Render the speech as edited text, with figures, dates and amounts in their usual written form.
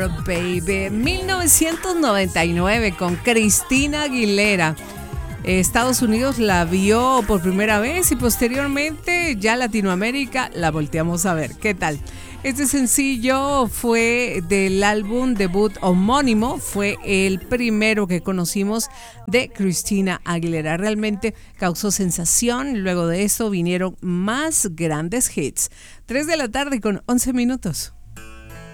Baby, 1999 con Cristina Aguilera. Estados Unidos la vio por primera vez y posteriormente ya Latinoamérica la volteamos a ver. ¿Qué tal? Este sencillo fue del álbum debut homónimo, fue el primero que conocimos de Cristina Aguilera. Realmente causó sensación, luego de eso vinieron más grandes hits. 3 de la tarde con 11 minutos.